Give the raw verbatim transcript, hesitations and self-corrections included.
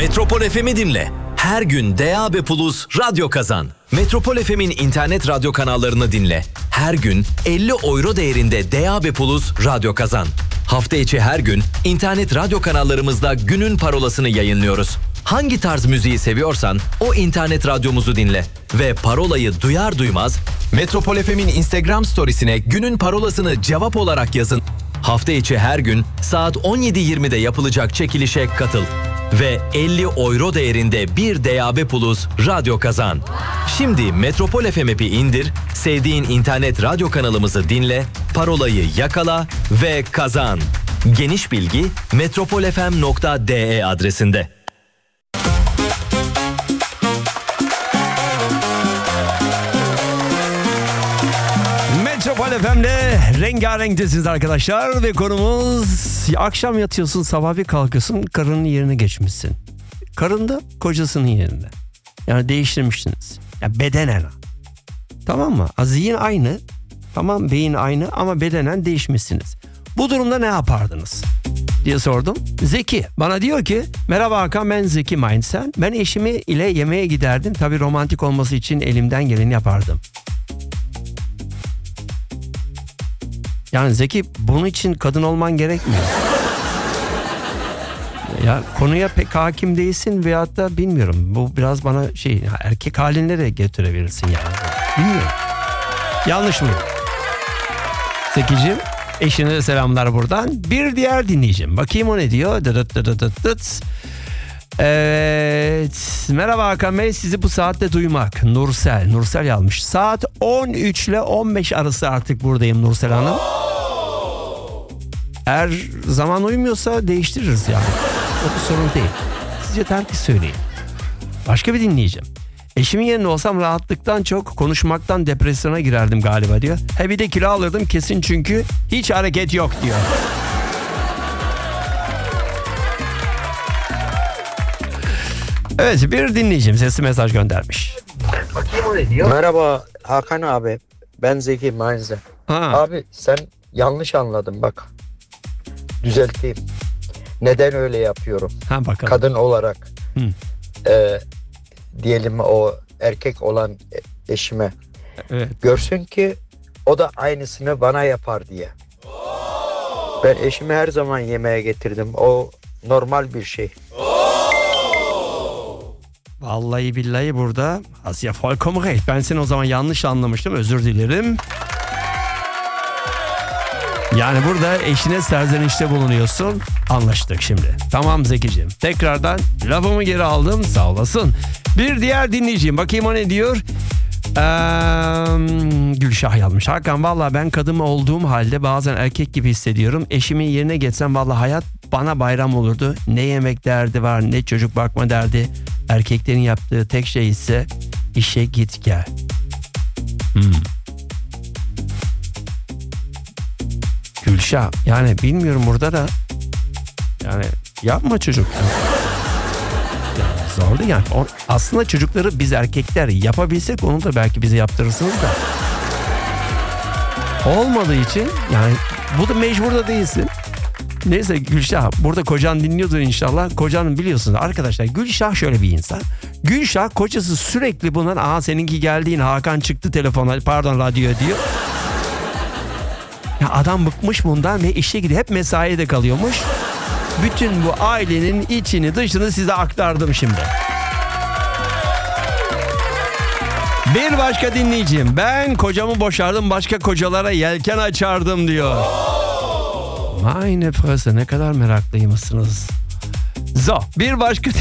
Metropol F M'i dinle. Her gün D A B Plus radyo kazan. Metropol F M'in internet radyo kanallarını dinle. Her gün elli euro değerinde D A B Plus radyo kazan. Hafta içi her gün internet radyo kanallarımızda günün parolasını yayınlıyoruz. Hangi tarz müziği seviyorsan o internet radyomuzu dinle. Ve parolayı duyar duymaz Metropol F M'in Instagram storiesine günün parolasını cevap olarak yazın. Hafta içi her gün saat on yedi yirmide yapılacak çekilişe katıl. Ve elli euro değerinde bir D A B Plus radyo kazan. Şimdi Metropol F M app'i indir, sevdiğin internet radyo kanalımızı dinle, parolayı yakala ve kazan. Geniş bilgi metropolfm nokta de adresinde. Metropol F M'le rengarenktesiniz arkadaşlar ve konumuz akşam yatıyorsun, sabah bir kalkıyorsun, karının yerine geçmişsin. Karın da kocasının yerinde. Yani değiştirmişsiniz. Ya bedenen. Tamam mı? Zihin aynı. Tamam, beyin aynı ama bedenen değişmişsiniz. Bu durumda ne yapardınız diye sordum. Zeki bana diyor ki, merhaba Hakan, ben Zeki Mindsen. Ben eşimi ile yemeğe giderdim. Tabii romantik olması için elimden geleni yapardım. Yani Zeki, bunun için kadın olman gerekmiyor. Ya konuya pek hakim değilsin veyahut da bilmiyorum. Bu biraz bana şey, erkek haline de getirebilirsin yani. Bilmiyorum. Yanlış mıyım? Zekiciğim, eşine de selamlar buradan. Bir diğer dinleyicim. Bakayım o ne diyor. Dıdıt dıdıt dıdıt dıt. Evet. Merhaba Hakan Bey, sizi bu saatte duymak. Nursel. Nursel yazmış. Saat on üç ile on beş arası artık buradayım Nursel Hanım. Eğer zaman uymuyorsa değiştiririz yani. O bir sorun değil. Sizce terki söyleyin. Başka bir dinleyeceğim. Eşimin yerinde olsam rahatlıktan çok konuşmaktan depresyona girerdim galiba diyor. He bir de kilo alırdım kesin çünkü hiç hareket yok diyor. Evet, bir dinleyicim sesli mesaj göndermiş. Bakayım o ne diyor? Merhaba Hakan abi. Ben Zeki Mindsen. Abi sen yanlış anladın bak. Düzelteyim. Neden öyle yapıyorum? Ha, bakalım. Kadın olarak. Hı. E, diyelim o erkek olan eşime. Evet. Görsün ki o da aynısını bana yapar diye. Ben eşimi her zaman yemeğe getirdim. O normal bir şey. Vallahi billahi burada Asya vollkommen recht. Ben seni o zaman yanlış anlamıştım. Özür dilerim. Yani burada eşine serzenişte bulunuyorsun. Anlaştık şimdi. Tamam Zekiciğim. Tekrardan lafımı geri aldım. Sağ olasın. Bir diğer dinleyiciyim. Bakayım o ne diyor? Ee, Gülşah yazmış. Hakan, vallahi ben kadın olduğum halde bazen erkek gibi hissediyorum. Eşimin yerine geçsem vallahi hayat bana bayram olurdu. Ne yemek derdi var, ne çocuk bakma derdi. Erkeklerin yaptığı tek şey ise işe git gel. Hmm. Gülşah, yani bilmiyorum burada da yani yapma çocuk. Yani zordu yani. O, aslında çocukları biz erkekler yapabilsek onu da belki bize yaptırırsınız da. Olmadığı için yani bu da mecbur da değilsin. Neyse Gülşah, burada kocan dinliyordur inşallah. Kocanın biliyorsunuz arkadaşlar, Gülşah şöyle bir insan. Gülşah kocası sürekli bundan, aha seninki geldiğin Hakan çıktı telefona, pardon radyo diyor. Ya adam bıkmış bundan ve işe gidiyor. Hep mesaide kalıyormuş. Bütün bu ailenin içini dışını size aktardım şimdi. Bir başka dinleyicim. Ben kocamı boşardım, başka kocalara yelken açardım diyor. Meine Fresse, ne kadar meraklıymışsınız. So, bir başka